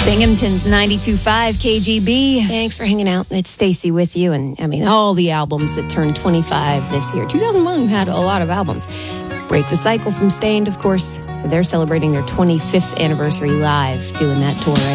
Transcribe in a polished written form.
Binghamton's 92.5 KGB. Thanks for hanging out. It's Stacy with you. And I mean, all the albums that turned 25 this year. 2001 had a lot of albums. Break the Cycle from Stained, of course. So they're celebrating their 25th anniversary live, doing that tour right